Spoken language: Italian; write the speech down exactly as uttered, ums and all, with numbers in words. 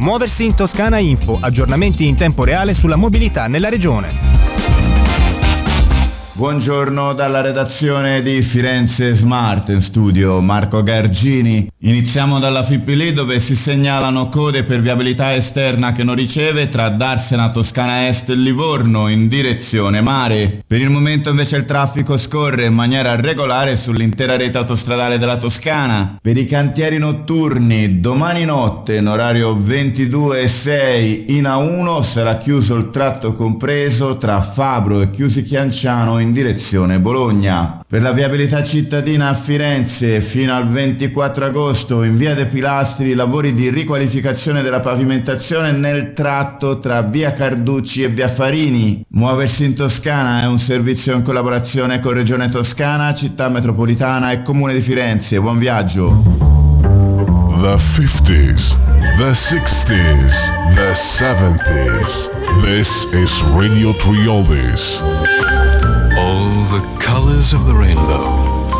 Muoversi in Toscana Info, aggiornamenti in tempo reale sulla mobilità nella regione. Buongiorno dalla redazione di Firenze Smart, in studio Marco Gargini. Iniziamo dalla Fipili, dove si segnalano code per viabilità esterna che non riceve tra Darsena, Toscana Est e Livorno in direzione mare. Per il momento invece il traffico scorre in maniera regolare sull'intera rete autostradale della Toscana. Per i cantieri notturni, domani notte in orario ventidue e sei in A uno sarà chiuso il tratto compreso tra Fabro e Chiusi Chianciano in direzione Bologna. Per la viabilità cittadina a Firenze fino al ventiquattro agosto in via De Pilastri lavori di riqualificazione della pavimentazione nel tratto tra via Carducci e via Farini. Muoversi in Toscana è un servizio in collaborazione con Regione Toscana, Città Metropolitana e Comune di Firenze. Buon viaggio. The fifties, the sixties, the seventies. This is Radio Triolis. All the colors of the rainbow